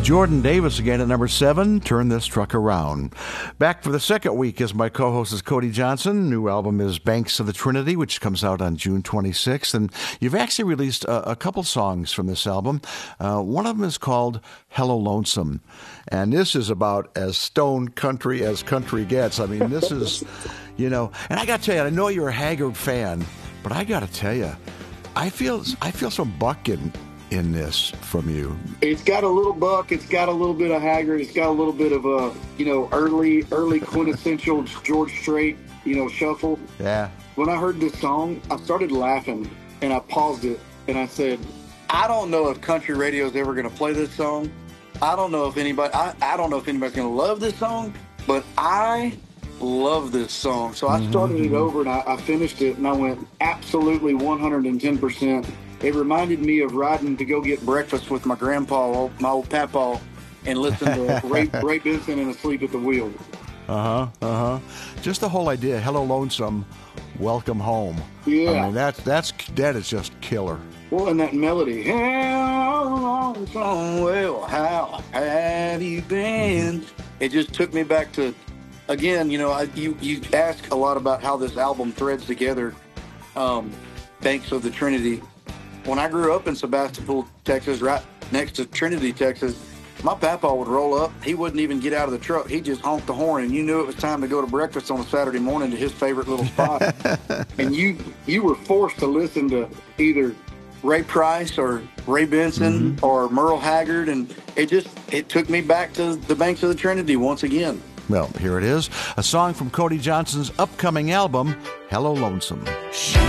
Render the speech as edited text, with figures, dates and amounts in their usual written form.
Jordan Davis again at number 7, Turn This Truck Around. Back for the second week as my co-host is Cody Johnson. New album is Banks of the Trinity, which comes out on June 26th. And you've actually released a couple songs from this album. One of them is called Hello Lonesome. And this is about as stone country as country gets. I mean, this is, and I got to tell you, I know you're a Haggard fan, but I got to tell you, I feel some Buck in this from you. It's got a little Buck, it's got a little bit of Haggard, it's got a little bit of a, early quintessential George Strait, shuffle. Yeah. When I heard this song, I started laughing and I paused it and I said, I don't know if country radio is ever going to play this song. I don't know if I don't know if anybody's going to love this song, but I love this song. So I started it over and I finished it and I went absolutely 110%. It reminded me of riding to go get breakfast with my grandpa, my old papa, and listen to Ray Benson and Asleep at the Wheel. Just the whole idea, Hello Lonesome, welcome home. Yeah. I mean, that is just killer. Well, and that melody, Hello Lonesome, well, how have you been? It just took me back to, again, you ask a lot about how this album threads together, Banks of the Trinity. When I grew up in Sebastopol, Texas, right next to Trinity, Texas, my papa would roll up. He wouldn't even get out of the truck. He just honked the horn, and you knew it was time to go to breakfast on a Saturday morning to his favorite little spot. And you were forced to listen to either Ray Price or Ray Benson or Merle Haggard, and it took me back to the Banks of the Trinity once again. Well, here it is, a song from Cody Johnson's upcoming album, Hello Lonesome.